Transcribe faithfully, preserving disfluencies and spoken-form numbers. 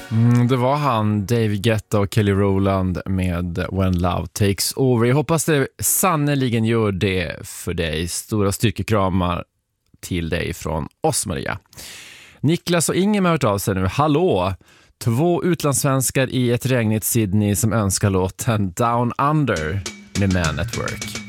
Mm, det var han, David Guetta och Kelly Rowland med When Love Takes Over. Jag hoppas det sannoliken gör det för dig. Stora styrkekramar till dig från oss, Maria. Niklas och Inge har hört av sig nu. Hallå! Två utlandssvenskar i ett regnigt Sydney som önskar låten Down Under med Man at Work.